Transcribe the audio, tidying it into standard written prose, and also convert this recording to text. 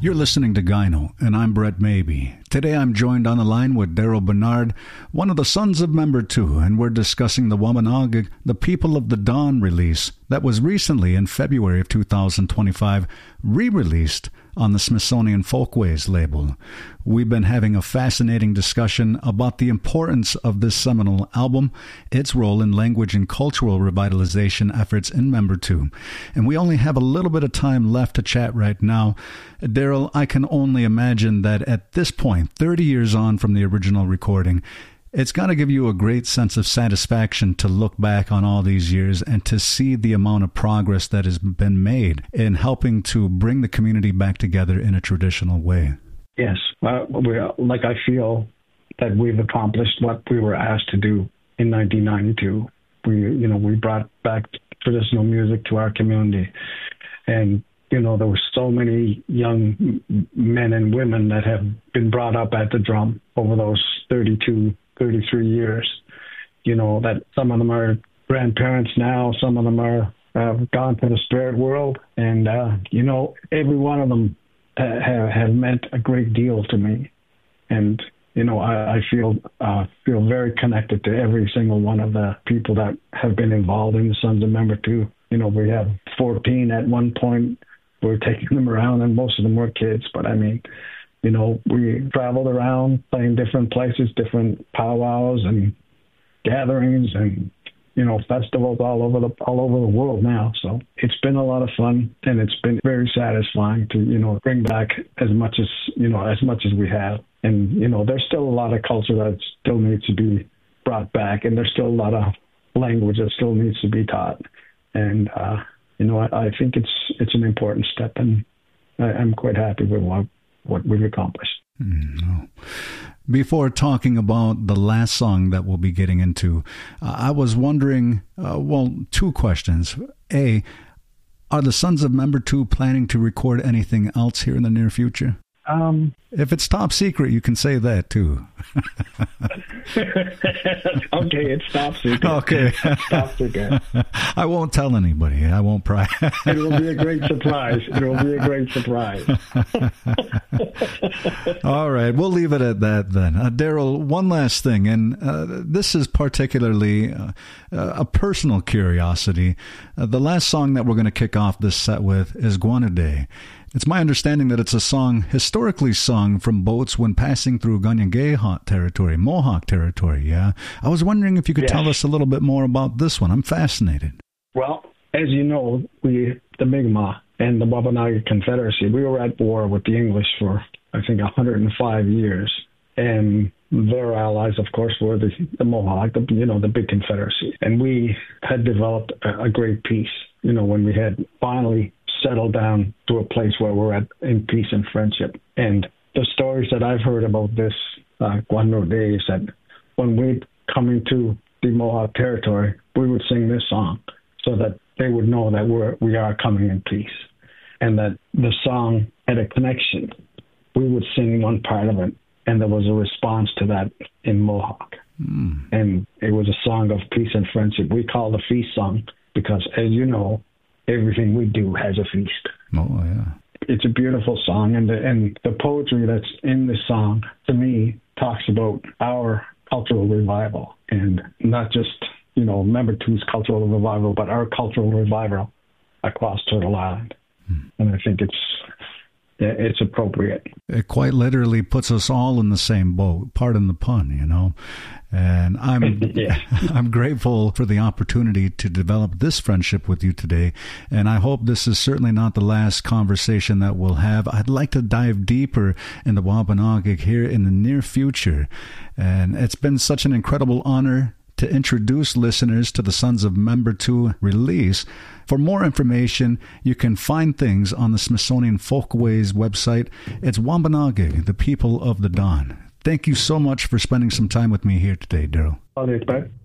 You're listening to Gyno, and I'm Brett Mabey. Today I'm joined on the line with Daryl Bernard, one of the sons of Member 2, and we're discussing the Wampanoag, the People of the Dawn release that was recently, in February of 2025, re-released on the Smithsonian Folkways label. We've been having a fascinating discussion about the importance of this seminal album, its role in language and cultural revitalization efforts in Member 2. And we only have a little bit of time left to chat right now. Daryl, I can only imagine that at this point, 30 years on from the original recording, it's got to give you a great sense of satisfaction to look back on all these years and to see the amount of progress that has been made in helping to bring the community back together in a traditional way. Yes. I feel that we've accomplished what we were asked to do in 1992. We brought back traditional music to our community. And, there were so many young men and women that have been brought up at the drum over those 33 years, that some of them are grandparents now, some of them are gone to the spirit world. And, every one of them have meant a great deal to me. And, I feel very connected to every single one of the people that have been involved in the Sons of Member 2. We have 14 at one point. We're taking them around, and most of them were kids. But we traveled around playing different places, different powwows and gatherings and, festivals all over the world now. So it's been a lot of fun, and it's been very satisfying to, bring back as much as we have. And, there's still a lot of culture that still needs to be brought back, and there's still a lot of language that still needs to be taught. And, I think it's an important step, and I'm quite happy with what we've accomplished. Before talking about the last song that we'll be getting into, I was wondering, two questions. A, are the Sons of Member 2 planning to record anything else here in the near future? If it's top secret, you can say that too. Okay, it's top secret. Okay. Top secret. I won't tell anybody. I won't pry. It will be a great surprise. All right, we'll leave it at that then. Daryl, one last thing, and this is particularly a personal curiosity. The last song that we're going to kick off this set with is Guanaday. It's my understanding that it's a song historically sung from boats when passing through Ganyangeha territory, Mohawk territory, yeah? I was wondering if you could tell us a little bit more about this one. I'm fascinated. Well, as you know, the Mi'kmaq and the Wampanoag Confederacy, we were at war with the English for, I think, 105 years. And their allies, of course, were the Mohawk, the big Confederacy. And we had developed a great peace, when we had finally settled down to a place where we're in peace and friendship. And the stories that I've heard about this Guanaday is that when we'd come into the Mohawk territory, we would sing this song so that they would know that we are coming in peace, and that the song had a connection. We would sing one part of it, and there was a response to that in Mohawk. And it was a song of peace and friendship. We call it a feast song because, as you know, everything we do has a feast. Oh, yeah. It's a beautiful song, and the poetry that's in this song, to me, talks about our cultural revival, and not just, Member 2's cultural revival, but our cultural revival across Turtle Island. And I think it's appropriate. It quite literally puts us all in the same boat, pardon the pun, And I'm grateful for the opportunity to develop this friendship with you today. And I hope this is certainly not the last conversation that we'll have. I'd like to dive deeper in the Wampanoag here in the near future. And it's been such an incredible honor to introduce listeners to the Sons of Member 2 release. For more information, you can find things on the Smithsonian Folkways website. It's Wampanoag, the People of the Dawn. Thank you so much for spending some time with me here today, Daryl. All right, bye.